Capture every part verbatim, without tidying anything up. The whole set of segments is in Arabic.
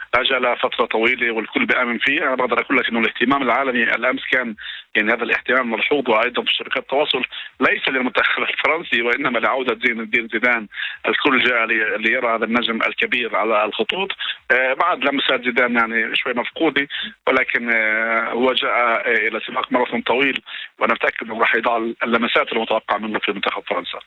أجل فترة طويلة والكل بيآمن فيه. أنا بقدر أقول لك إنه الاهتمام العالمي الأمس كان يعني هذا الاهتمام ملحوظ، وأيضا في شركات التواصل ليس للمنتخب الفرنسي وإنما لعودة زين الدين زيدان. الكل جاء ليرى هذا النجم الكبير على الخطوط. بعد لمسات زيدان يعني شوي مفقودة، ولكن هو جاء إلى سباق ماراثون طويل، وأنا متأكد إنه راح يضع اللمسات المتوقعة منه في منتخب فرنسا.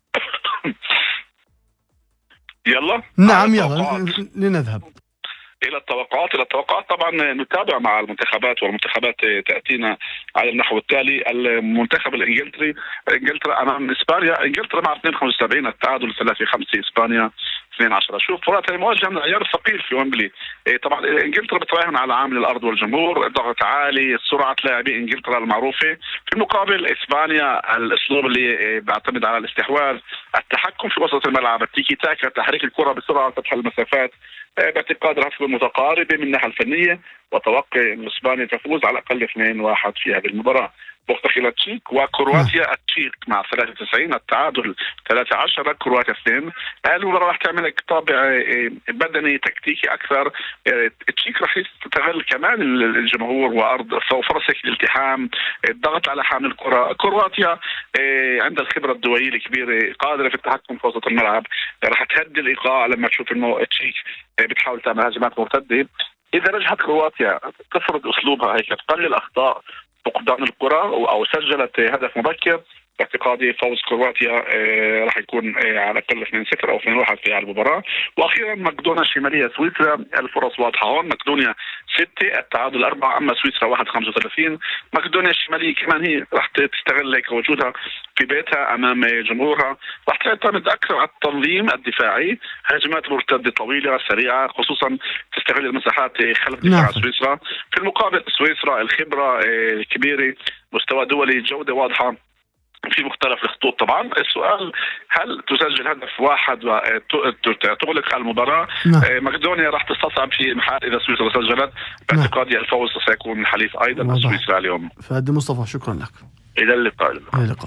يلا نعم يلا لنذهب إلى التوقعات. إلى التوقعات طبعا نتابع مع المنتخبات، والمنتخبات تأتينا على النحو التالي. المنتخب الإنجلتري، إنجلترا أمام إسبانيا. إنجلترا مع اثنين وخمسة وسبعين، التعادل ثلاثة خمسة، إسبانيا اثنين عشرة. شوف فرات المواجهة من عيار الثقيل في ويمبلي. طبعا إنجلترا بتراهن على عامل الأرض والجمهور، ضغط عالي، سرعة لاعبي إنجلترا المعروفة. في المقابل إسبانيا الأسلوب اللي بيعتمد على الاستحواذ، التحكم في وسط الملعب، التيكي تاكا، تحريك الكرة بسرعة، فتح المسافات. باعتقاد راح تكون متقاربة من الناحية الفنية، وتوقع أن إسبانيا تفوز على الأقل اثنين واحد في هذه المباراة. مختلف التشيك وكرواتيا. التشيك مع ثلاثة وتسعين، التعادل ثلاثة عشرة، كرواتيا اثنين. المباراة راح تعمل طابع بدني تكتيكي أكثر. التشيك راح تستغل كمان الجمهور وأرض فرصة الالتحام، الضغط على حامل الكرة. كرواتيا عندها الخبرة الدولية الكبيرة، قادرة في التحكم في وسط الملعب، راح تهدي الإيقاع لما تشوف إنه التشيك بتحاول تعمل هجمات مرتدة. إذا رجعت كرواتيا تفرض أسلوبها هيك، تقلل أخطاء فقدان الكرة أو سجلت هدف مبكر، باعتقادي فوز كرواتيا آه راح يكون آه على الأقل اثنين صفر أو اثنين واحد في المباراة. وأخيرا مقدونيا الشمالية سويسرا. الفرص واضحة هون، مقدونيا ستة، التعادل أربعة، أما سويسرا واحد خمسة وثلاثين. مقدونيا الشمالية كمان هي راح تستغل هيك وجودها في بيتها أمام جمهورها، راح تعتمد أكثر على التنظيم الدفاعي، هجمات مرتدة طويلة سريعة، خصوصا تستغل المساحات خلف دفاع سويسرا. في المقابل سويسرا الخبرة آه كبيرة، مستوى دولي، جودة واضحة في مختلف الخطوط. طبعا السؤال هل تسجل هدف واحد وتغلق المباراة؟ نعم. مقدونيا راح تستصعب في محل إذا سويسرا سجلت. باعتقادي الفوز سيكون من حليف أيضا من سويسرا اليوم. فهد مصطفى شكرا لك. إلى اللقاء. إلى اللقاء.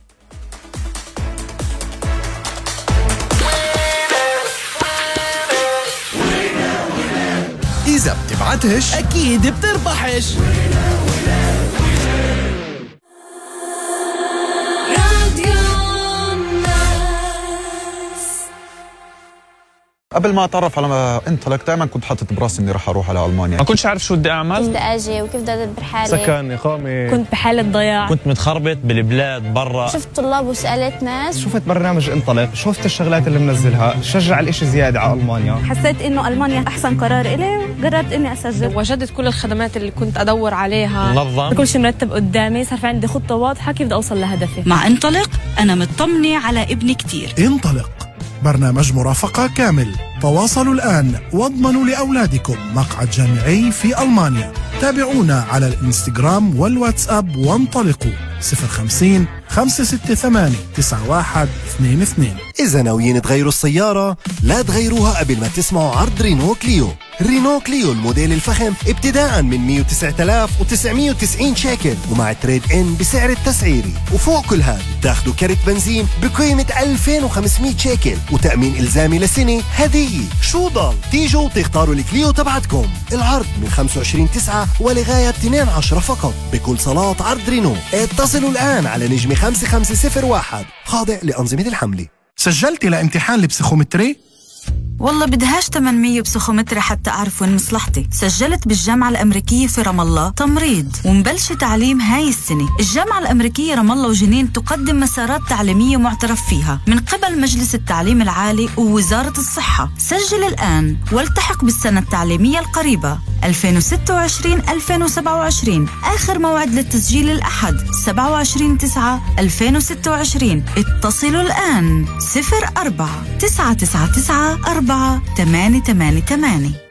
إذا بتبعتش أكيد بتربحش. قبل ما اتعرف على انطلق دائما كنت حاطط براسي اني راح اروح على المانيا. ما كنتش عارف شو بدي اعمل، كيف بدي اجي وكيف بدي ادبر حالي، سكن، اقامه، كنت بحالة ضياع، كنت متخربط بالبلاد برا. شفت طلاب وسالت ناس، شفت برنامج انطلق، شفت الشغلات اللي منزلها، شجع الاشي زياده على المانيا. حسيت انه المانيا احسن قرار الي، قررت اني اسجل. وجدت كل الخدمات اللي كنت ادور عليها، منظم، كل شيء مرتب قدامي، صار في عندي خطه واضحه كيف بدي اوصل لهدفي. مع انطلق انا مطمنه على ابني كتير. انطلق برنامج مرافقة كامل. تواصلوا الآن واضمنوا لأولادكم مقعد جامعي في ألمانيا. تابعونا على الانستغرام والواتساب وانطلقوا صفر خمسين خمسة ستة ثمانية تسعة واحد اثنين اثنين. إذا ناويين تغيروا السيارة لا تغيروها قبل ما تسمعوا عرض رينو كليو. رينو كليو الموديل الفخم ابتداء من مية وتسعة آلاف وتسعمية وتسعين شيكل ومع تريد ان بسعر التسعيري. وفوق كل هذا تاخدوا كرت بنزين بقيمة ألفين وخمسمية شيكل وتأمين إلزامي لسنة هدية. شو ضل تيجوا تختاروا الكليو تبعتكم. العرض من خمسة وعشرين تسعة ولغاية اثنين عشرة فقط بكل صالات عرض رينو. اتصلوا الآن على نجمة خمسة خمسة صفر واحد، خاضع لأنظمة الحملة. سجلتي لامتحان البسيخومتري؟ والله بدهاش ثمانمية بسيخومتري حتى أعرف وين مصلحتي. سجلت بالجامعة الأمريكية في رام الله تمريض ومبلش تعليم هاي السنة. الجامعة الأمريكية رام الله وجنين تقدم مسارات تعليمية معترف فيها من قبل مجلس التعليم العالي ووزارة الصحة. سجل الآن والتحق بالسنة التعليمية القريبة ألفين وستة وعشرين ألفين وسبعة وعشرين. آخر موعد للتسجيل الأحد سبعة وعشرين تسعة ألفين وستة وعشرين. اتصلوا الآن صفر أربعة تسعة تسعة تسعة أربعة ثمانية ثمانية ثمانية.